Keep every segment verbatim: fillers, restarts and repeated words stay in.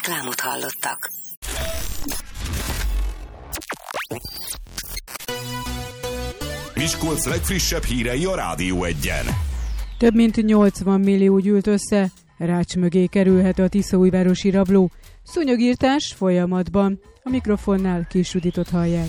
Reklámot hallottak. Miskolc legfrissebb hírei a Rádió Egyen. Több mint nyolcvan millió gyűlt össze, rács mögé kerülhet a tiszaújvárosi rabló. Szúnyogírtás folyamatban. A mikrofonnál Kis Juditot hallják.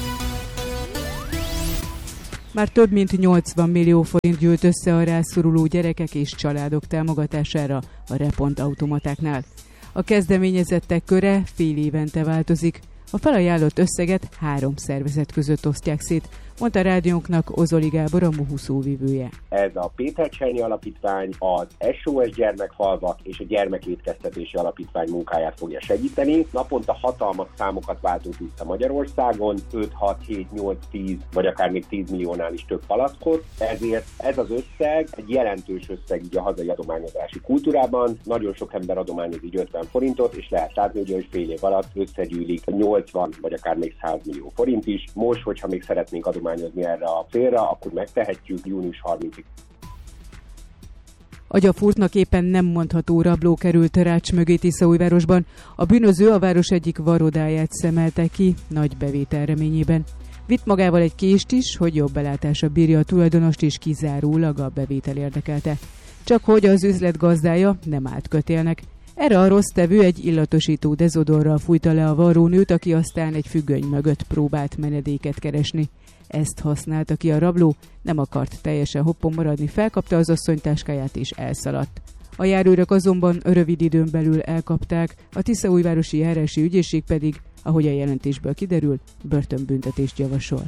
Már több mint nyolcvan millió forint gyűlt össze a rászoruló gyerekek és családok támogatására a Repont automatáknál. A kezdeményezettek köre fél évente változik. A felajánlott összeget három szervezet között osztják szét, mondta rádiónknak Ozoli Gábor, a MUHU szóvivője. Ez a Péter Csernyi Alapítvány, az es o es Gyermekfalvak és a Gyermekétkeztetési Alapítvány munkáját fogja segíteni. Naponta hatalmas számokat váltunk vissza Magyarországon, öt, hat, hét, nyolc, tíz vagy akár még tíz milliónál is több palackot. Ezért ez az összeg egy jelentős összeg így a hazai adományozási kultúrában. Nagyon sok ember adományoz így ötven forintot, és lehet látni, hogy fél év alatt összegyűlik nyolcvan vagy akár még száz millió forint is. Most, hogyha még szeretnénk adományozni erre a célra, akkor megtehetjük június harmincadikáig. Agyafurtnak éppen nem mondható rabló került rács mögé Tiszaújvárosban. A bűnöző a város egyik varodáját szemelte ki, nagy bevétel reményében. Vitt magával egy kést is, hogy jobb belátása bírja a tulajdonost, és kizárólag a bevétel érdekelte. Csak hogy az üzlet gazdája nem állt kötélnek. Erre a rossz tevő egy illatosító dezodorral fújta le a varrónőt, aki aztán egy függöny mögött próbált menedéket keresni. Ezt használta ki a rabló, nem akart teljesen hoppon maradni, felkapta az asszony táskáját és elszaladt. A járőrök azonban rövid időn belül elkapták, a Tiszaújvárosi járási ügyészség pedig, ahogy a jelentésből kiderül, börtönbüntetést javasol.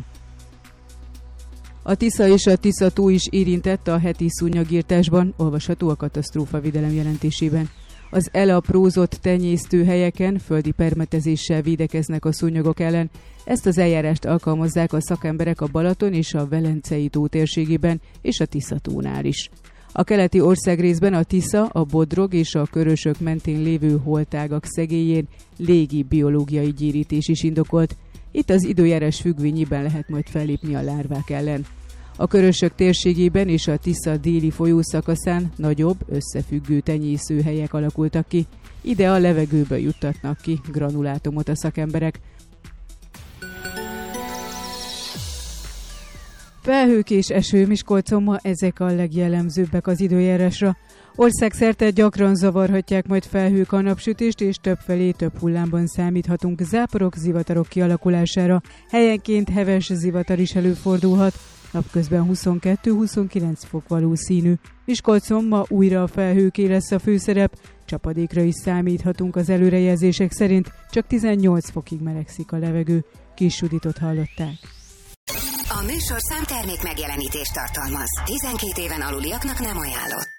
A Tisza és a Tisza-tó is érintett a heti szúnyogírtásban, olvasható a katasztrófavédelem jelentésében. Az elaprózott tenyésztőhelyeken földi permetezéssel védekeznek a szúnyogok ellen. Ezt az eljárást alkalmazzák a szakemberek a Balaton és a Velencei tó térségében és a Tisza-tónál is. A keleti országrészben a Tisza, a Bodrog és a Körösök mentén lévő holtágak szegélyén légi biológiai gyérítés is indokolt. Itt az időjárás függvényében lehet majd fellépni a lárvák ellen. A Körösök térségében és a Tisza déli folyószakaszán nagyobb, összefüggő tenyészőhelyek alakultak ki. Ide a levegőbe juttatnak ki granulátumot a szakemberek. Felhők és eső Miskolcon ma, ezek a legjellemzőbbek az időjárásra. Országszerte gyakran zavarhatják majd felhők a napsütést, és többfelé több hullámban számíthatunk záporok, zivatarok kialakulására. Helyenként heves zivatar is előfordulhat. Napközben huszonkettő-huszonkilenc fok valószínű. Miskolcon ma újra a felhőké lesz a főszerep, csapadékra is számíthatunk az előrejelzések szerint, csak tizennyolc fokig melegszik a levegő. Kis Juditot hallották. A műsorszám termék megjelenítést tartalmaz. tizenkét éven aluliaknak nem ajánlott.